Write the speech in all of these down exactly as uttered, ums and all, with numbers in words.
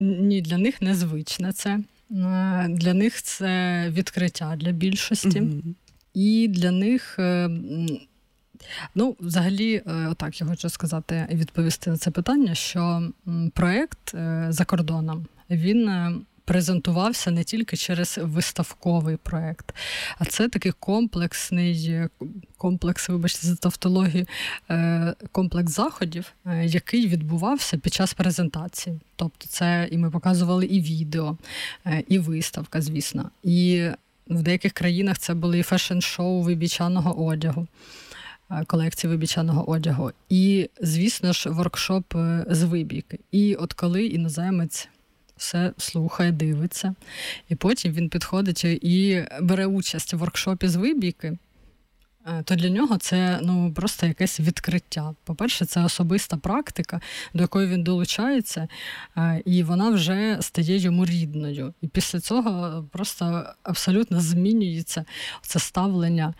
Ні, для них незвичне це. Для них це відкриття для більшості. Mm-hmm. І для них, ну, взагалі, отак я хочу сказати і відповісти на це питання, що проєкт за кордоном, він презентувався не тільки через виставковий проєкт, а це такий комплексний, комплекс, вибачте за тавтологію, комплекс заходів, який відбувався під час презентації. Тобто це і ми показували і відео, і виставка, звісно. І в деяких країнах це були і фешн-шоу вибічаного одягу, колекції вибічаного одягу. І, звісно ж, воркшоп з вибійки. І от коли іноземець все слухає, дивиться, і потім він підходить і бере участь у воркшопі з вибійки, то для нього це, ну, просто якесь відкриття. По-перше, це особиста практика, до якої він долучається, і вона вже стає йому рідною. І після цього просто абсолютно змінюється це ставлення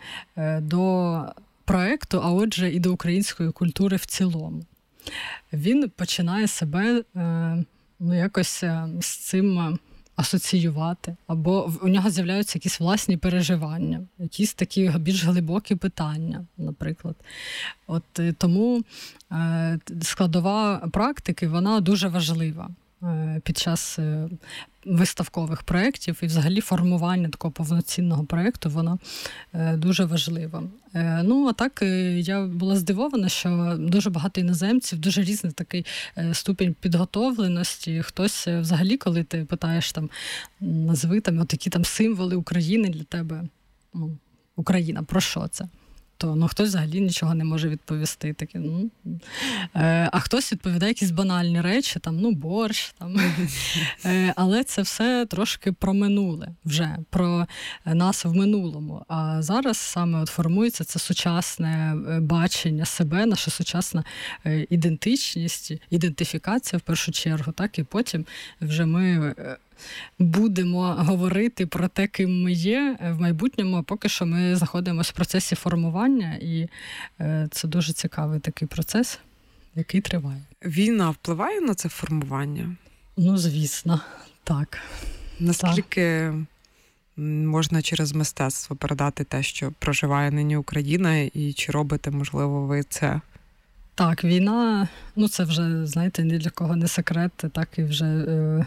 до проєкту, а отже і до української культури в цілому. Він починає себе, ну, якось з цим асоціювати, або у нього з'являються якісь власні переживання, якісь такі більш глибокі питання, наприклад. От тому е, складова практики, вона дуже важлива е, під час е, виставкових проєктів, і взагалі формування такого повноцінного проєкту, воно е, дуже важливо. Е, ну, а так, е, я була здивована, що дуже багато іноземців, дуже різний такий е, ступінь підготовленості. Хтось е, взагалі, коли ти питаєш, там, назви там, от які там символи України для тебе, ну, Україна, про що це? То, ну, хтось взагалі нічого не може відповісти. Такі, ну, е, а хтось відповідає якісь банальні речі, там, ну, борщ. Там. Е, але це все трошки про минуле вже, про нас в минулому. А зараз саме от формується це сучасне бачення себе, наша сучасна ідентичність, ідентифікація в першу чергу, так, і потім вже ми будемо говорити про те, ким ми є в майбутньому, а поки що ми знаходимося в процесі формування, і це дуже цікавий такий процес, який триває. Війна впливає на це формування? Ну, звісно, так. Наскільки так можна через мистецтво передати те, що проживає нині Україна, і чи робите, можливо, ви це? Так, війна, ну це вже, знаєте, ні для кого не секрет, так і вже е,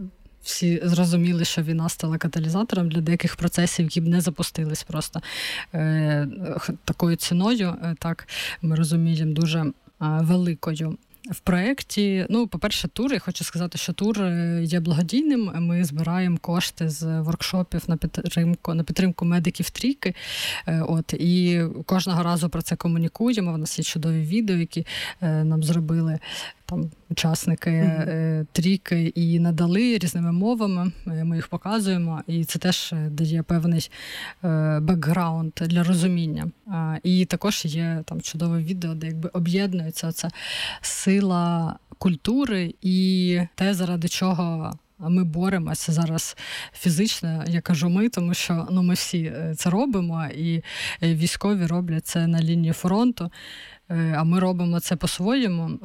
всі зрозуміли, що війна стала каталізатором для деяких процесів, які б не запустились просто е, такою ціною, е, так, ми розуміємо, дуже е, великою. В проєкті, ну, по-перше, тур, я хочу сказати, що тур є благодійним. Ми збираємо кошти з воркшопів на підтримку, на підтримку медиків трійки. От, і кожного разу про це комунікуємо. У нас є чудові відео, які нам зробили там учасники mm-hmm. трійки і надали різними мовами. Ми їх показуємо, і це теж дає певний бекграунд для розуміння. І також є там чудове відео, де якби об'єднується ця сила культури і те, заради чого ми боремося зараз фізично, я кажу ми, тому що, ну, ми всі це робимо, і військові роблять це на лінії фронту, а ми робимо це по-своєму.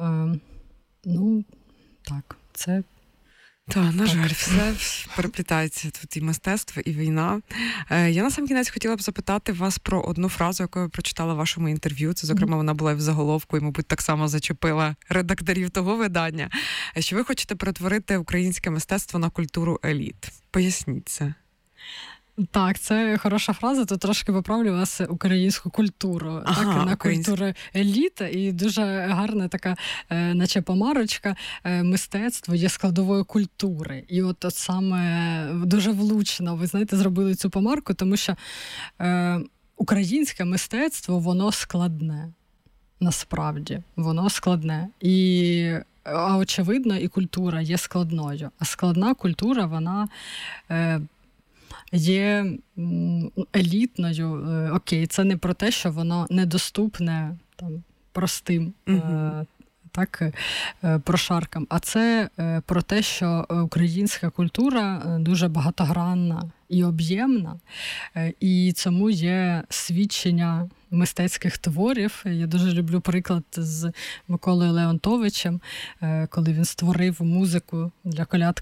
Ну, так, це... Так, на жаль, все переплітається тут і мистецтво, і війна. Я на сам кінець хотіла б запитати вас про одну фразу, яку я прочитала в вашому інтерв'ю. Це, зокрема, вона була і в заголовку, і, мабуть, так само зачепила редакторів того видання, що ви хочете перетворити українське мистецтво на культуру еліт. Поясніть це. Так, це хороша фраза, то трошки поправлю вас українську культуру, ага, так, на українську культуру еліт, і дуже гарна така, е, наче помарочка, е, мистецтво є складовою культури. І от, от саме дуже влучно, ви знаєте, зробили цю помарку, тому що е, українське мистецтво, воно складне, насправді, воно складне. І, а очевидно, і культура є складною. А складна культура, вона... Е, є елітною, окей, це не про те, що воно недоступне там, простим uh-huh. так, прошаркам, а це про те, що українська культура дуже багатогранна і об'ємна, і цьому є свідчення мистецьких творів. Я дуже люблю приклад з Миколою Леонтовичем, коли він створив музику для колядки